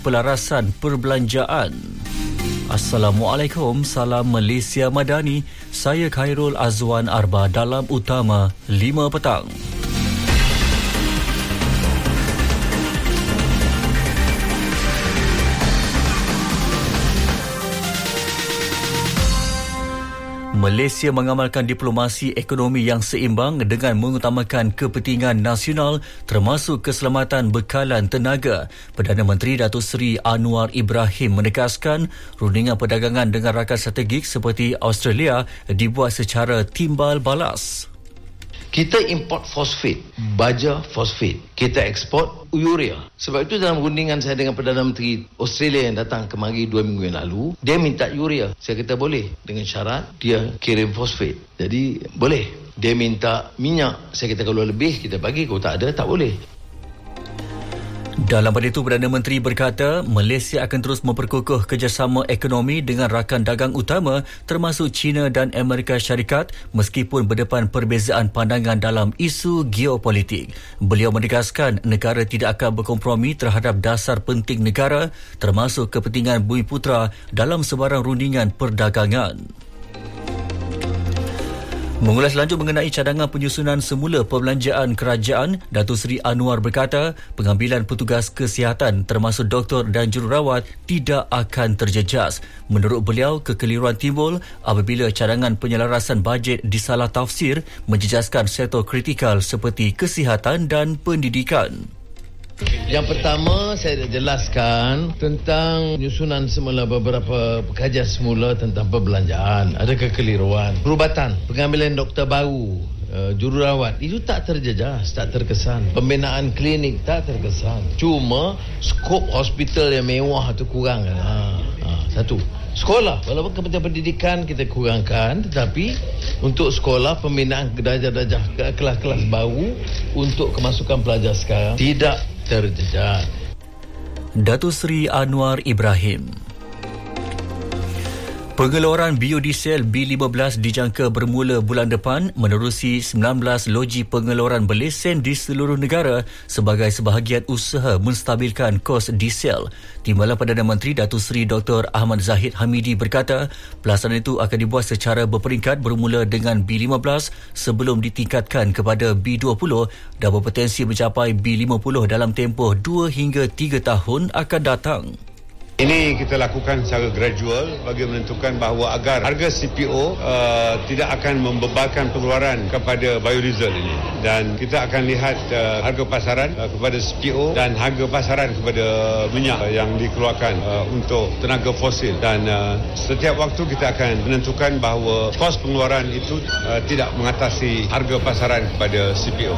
pelarasan perbelanjaan. Assalamualaikum, salam Malaysia Madani. Saya Khairul Azwan Arba dalam Utama 5 petang. Malaysia mengamalkan diplomasi ekonomi yang seimbang dengan mengutamakan kepentingan nasional termasuk keselamatan bekalan tenaga. Perdana Menteri Datuk Seri Anwar Ibrahim menegaskan rundingan perdagangan dengan rakan strategik seperti Australia dibuat secara timbal balas. Kita import fosfat, baja fosfat. Kita ekspor urea. Sebab itu dalam rundingan saya dengan Perdana Menteri Australia yang datang kemari 2 minggu yang lalu, dia minta urea. Saya kata boleh dengan syarat dia kirim fosfat. Jadi boleh. Dia minta minyak. Saya kata kalau lebih kita bagi, kalau tak ada tak boleh. Dalam pada itu, Perdana Menteri berkata Malaysia akan terus memperkukuh kerjasama ekonomi dengan rakan dagang utama termasuk China dan Amerika Syarikat meskipun berdepan perbezaan pandangan dalam isu geopolitik. Beliau menegaskan negara tidak akan berkompromi terhadap dasar penting negara termasuk kepentingan Bumiputera dalam sebarang rundingan perdagangan. Mengulas lanjut mengenai cadangan penyusunan semula perbelanjaan kerajaan, Datuk Seri Anwar berkata pengambilan petugas kesihatan termasuk doktor dan jururawat tidak akan terjejas. Menurut beliau, kekeliruan timbul apabila cadangan penyelarasan bajet disalah tafsir menjejaskan sektor kritikal seperti kesihatan dan pendidikan. Yang pertama, saya dah jelaskan tentang penyusunan semula beberapa kajian semula tentang perbelanjaan. Ada kekeliruan. Perubatan, pengambilan doktor baru, jururawat, itu tak terjejas, tak terkesan. Pembinaan klinik tak terkesan. Cuma skop hospital yang mewah tu kurang. Satu. Sekolah, walaupun Kementerian Pendidikan kita kurangkan, tetapi untuk sekolah pembinaan darjah-darjah kelas-kelas baru untuk kemasukan pelajar sekarang tidak terjejas. Datuk Seri Anwar Ibrahim. Pengeluaran biodiesel B15 dijangka bermula bulan depan menerusi 19 loji pengeluaran berlesen di seluruh negara sebagai sebahagian usaha menstabilkan kos diesel. Timbalan Perdana Menteri Datuk Seri Dr. Ahmad Zahid Hamidi berkata pelaksanaan itu akan dibuat secara berperingkat bermula dengan B15 sebelum ditingkatkan kepada B20 dan berpotensi mencapai B50 dalam tempoh 2 hingga 3 tahun akan datang. Ini kita lakukan secara gradual bagi menentukan bahawa agar harga CPO tidak akan membebankan pengeluaran kepada biodiesel ini. Dan kita akan lihat harga pasaran kepada CPO dan harga pasaran kepada minyak yang dikeluarkan untuk tenaga fosil. Dan setiap waktu kita akan menentukan bahawa kos pengeluaran itu tidak mengatasi harga pasaran kepada CPO.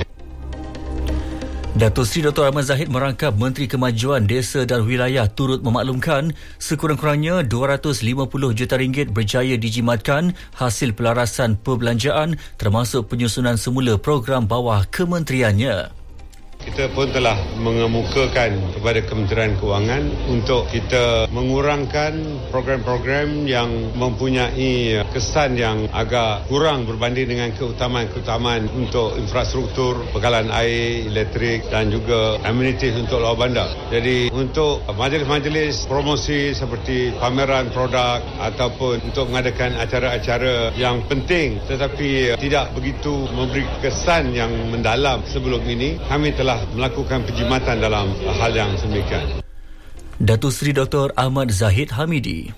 Datuk Seri Dr. Ahmad Zahid merangkap Menteri Kemajuan Desa dan Wilayah turut memaklumkan sekurang-kurangnya RM250 juta berjaya dijimatkan hasil pelarasan perbelanjaan termasuk penyusunan semula program bawah kementeriannya. Kita pun telah mengemukakan kepada Kementerian Kewangan untuk kita mengurangkan program-program yang mempunyai kesan yang agak kurang berbanding dengan keutamaan-keutamaan untuk infrastruktur, bekalan air, elektrik dan juga amenities untuk luar bandar. Jadi untuk majlis-majlis promosi seperti pameran produk ataupun untuk mengadakan acara-acara yang penting tetapi tidak begitu memberi kesan yang mendalam sebelum ini, kami telah melakukan penjimatan dalam hal yang sedemikian. Datuk Seri Dr. Ahmad Zahid Hamidi.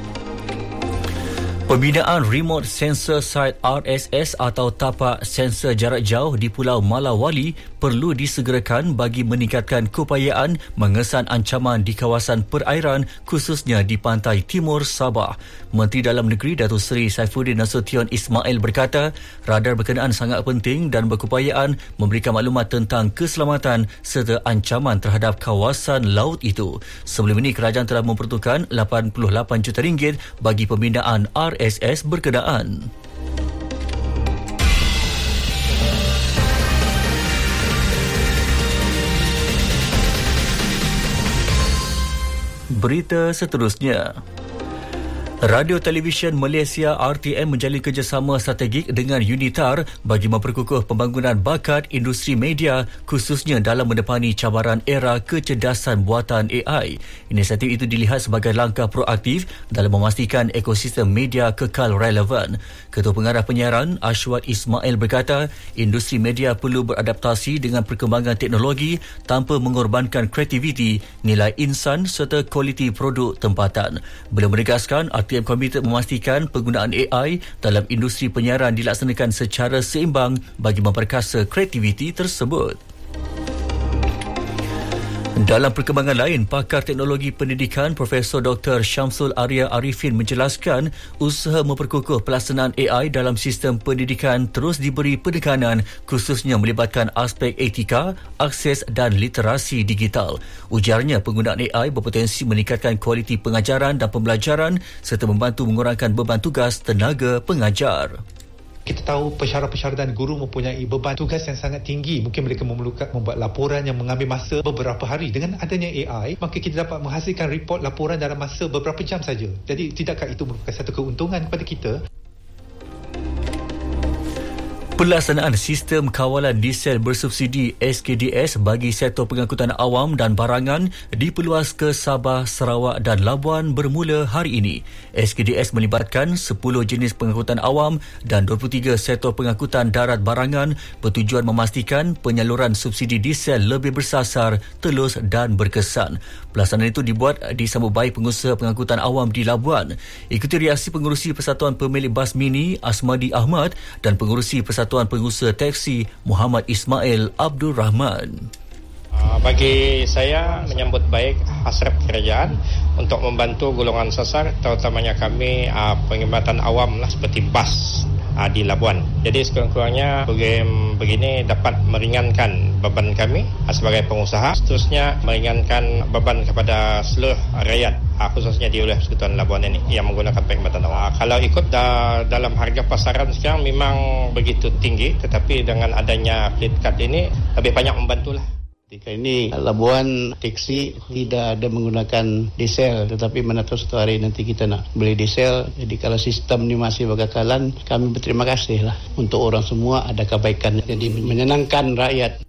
Pembinaan Remote Sensor Site RSS atau tapak sensor jarak jauh di Pulau Malawali perlu disegerakan bagi meningkatkan keupayaan mengesan ancaman di kawasan perairan khususnya di pantai timur Sabah. Menteri Dalam Negeri Datuk Seri Saifuddin Nasution Ismail berkata radar berkenaan sangat penting dan berkeupayaan memberikan maklumat tentang keselamatan serta ancaman terhadap kawasan laut itu. Sebelum ini kerajaan telah memperuntukkan RM88 juta bagi pembinaan RSS berkenaan. Berita seterusnya. Radio Televisyen Malaysia RTM menjalin kerjasama strategik dengan Unitar bagi memperkukuh pembangunan bakat industri media khususnya dalam menepani cabaran era kecerdasan buatan AI. Inisiatif itu dilihat sebagai langkah proaktif dalam memastikan ekosistem media kekal relevan. Ketua Pengarah Penyiaran Ashwat Ismail berkata, industri media perlu beradaptasi dengan perkembangan teknologi tanpa mengorbankan kreativiti, nilai insan serta kualiti produk tempatan. Beliau menegaskan RTM komited memastikan penggunaan AI dalam industri penyiaran dilaksanakan secara seimbang bagi memperkasa kreativiti tersebut. Dalam perkembangan lain, pakar teknologi pendidikan Profesor Dr. Syamsul Arya Arifin menjelaskan usaha memperkukuh pelaksanaan AI dalam sistem pendidikan terus diberi penekanan khususnya melibatkan aspek etika, akses dan literasi digital. Ujarnya penggunaan AI berpotensi meningkatkan kualiti pengajaran dan pembelajaran serta membantu mengurangkan beban tugas tenaga pengajar. Kita tahu pensyarah-pensyarah dan guru mempunyai beban tugas yang sangat tinggi. Mungkin mereka memerlukan membuat laporan yang mengambil masa beberapa hari. Dengan adanya AI, maka kita dapat menghasilkan report laporan dalam masa beberapa jam saja. Jadi tidakkah itu merupakan satu keuntungan kepada kita? Pelaksanaan Sistem Kawalan Diesel Bersubsidi SKDS bagi sektor pengangkutan awam dan barangan diperluas ke Sabah, Sarawak dan Labuan bermula hari ini. SKDS melibatkan 10 jenis pengangkutan awam dan 23 sektor pengangkutan darat barangan bertujuan memastikan penyaluran subsidi diesel lebih bersasar, telus dan berkesan. Pelaksanaan itu dibuat disambut baik pengusaha pengangkutan awam di Labuan. Ikuti reaksi pengurusi Persatuan Pemilik Bas Mini Asmadi Ahmad dan pengurusi Persatuan Pengusaha Teksi Muhammad Ismail Abdul Rahman. Bagi saya menyambut baik hasrat kerajaan untuk membantu golongan sasar, terutamanya kami perkhidmatan awam lah, seperti bas di Labuan. Jadi sekurang-kurangnya program begini dapat meringankan beban kami sebagai pengusaha, seterusnya meringankan beban kepada seluruh rakyat, khususnya di wilayah Persekutuan Labuan ini yang menggunakan perkhidmatan awam. Kalau ikut dalam harga pasaran sekarang memang begitu tinggi, tetapi dengan adanya fleet card ini lebih banyak membantulah. Ketika ini Labuan teksi tidak ada menggunakan diesel, tetapi mana tahu suatu hari nanti kita nak beli diesel. Jadi kalau sistem ni masih berkekalan, kami berterima kasih lah untuk orang semua, ada kebaikan. Jadi menyenangkan rakyat.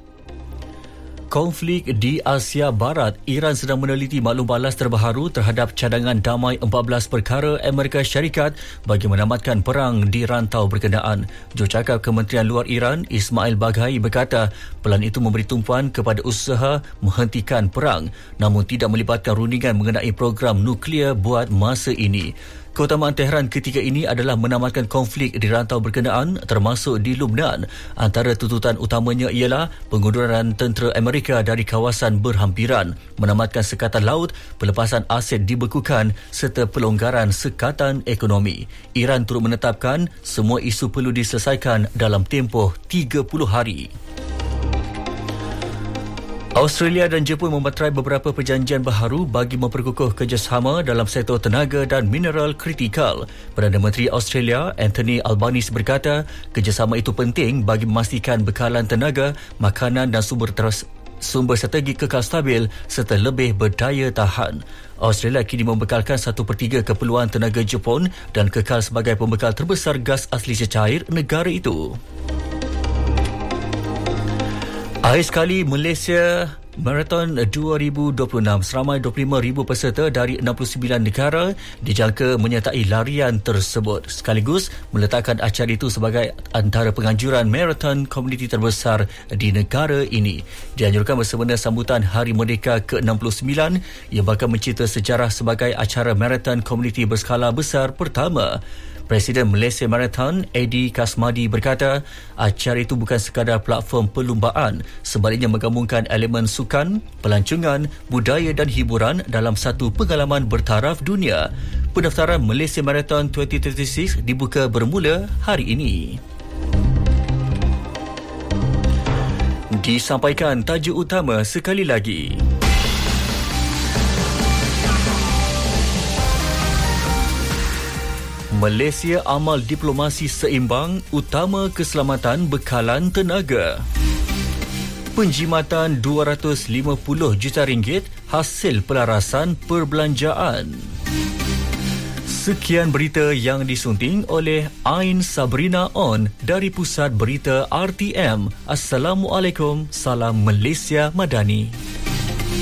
Konflik di Asia Barat, Iran sedang meneliti maklum balas terbaru terhadap cadangan damai 14 perkara Amerika Syarikat bagi menamatkan perang di rantau berkenaan. Jurucakap Kementerian Luar Iran, Ismail Baghai berkata, pelan itu memberi tumpuan kepada usaha menghentikan perang namun tidak melibatkan rundingan mengenai program nuklear buat masa ini. Keutamaan Tehran ketika ini adalah menamatkan konflik di rantau berkenaan termasuk di Lubnan. Antara tuntutan utamanya ialah pengunduran tentera Amerika dari kawasan berhampiran, menamatkan sekatan laut, pelepasan aset dibekukan serta pelonggaran sekatan ekonomi. Iran turut menetapkan semua isu perlu diselesaikan dalam tempoh 30 hari. Australia dan Jepun memeterai beberapa perjanjian baharu bagi memperkukuh kerjasama dalam sektor tenaga dan mineral kritikal. Perdana Menteri Australia Anthony Albanese berkata, kerjasama itu penting bagi memastikan bekalan tenaga, makanan dan sumber strategi kekal stabil serta lebih berdaya tahan. Australia kini membekalkan 1/3 keperluan tenaga Jepun dan kekal sebagai pembekal terbesar gas asli cecair negara itu. Akhir sekali, Malaysia Marathon 2026, seramai 25,000 peserta dari 69 negara dijangka menyertai larian tersebut, sekaligus meletakkan acara itu sebagai antara penganjuran marathon komuniti terbesar di negara ini. Dianjurkan bersempena sambutan Hari Merdeka ke-69 yang bakal mencipta sejarah sebagai acara marathon komuniti berskala besar pertama. Presiden Malaysia Marathon Eddie Kasmadi berkata, acara itu bukan sekadar platform perlumbaan, sebaliknya menggabungkan elemen sukan, pelancongan, budaya dan hiburan dalam satu pengalaman bertaraf dunia. Pendaftaran Malaysia Marathon 2026 dibuka bermula hari ini. Disampaikan tajuk utama sekali lagi. Malaysia amal diplomasi seimbang, utama keselamatan bekalan tenaga. Penjimatan RM250 juta hasil pelarasan perbelanjaan. Sekian berita yang disunting oleh Ain Sabrina On dari Pusat Berita RTM. Assalamualaikum, salam Malaysia Madani.